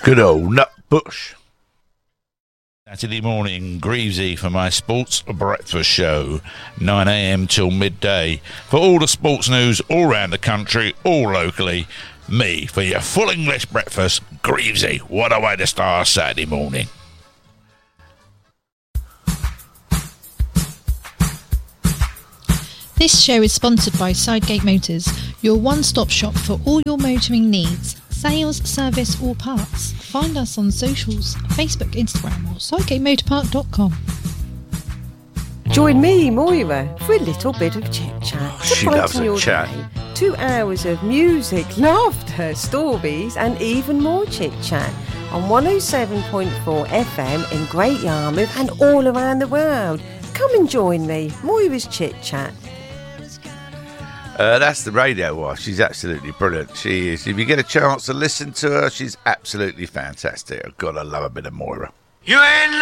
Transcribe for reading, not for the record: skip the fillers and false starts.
Good old Nut Bush. Saturday morning, Greavesy for my sports breakfast show, 9 a.m. till midday. For all the sports news all around the country, all locally, me for your full English breakfast, Greavesy. What a way to start Saturday morning. This show is sponsored by Sidegate Motors, your one-stop shop for all your motoring needs, sales, service or parts. Find us on socials, Facebook, Instagram or sidegatemotorpark.com. Join me, Moira, for a little bit of chit-chat. She loves a chat. 2 hours of music, laughter, stories and even more chit-chat on 107.4 FM in Great Yarmouth and all around the world. Come and join me, Moira's Chit-Chat. That's the radio wife. She's absolutely brilliant. She is. If you get a chance to listen to her, she's absolutely fantastic. I've got to love a bit of Moira. You ain't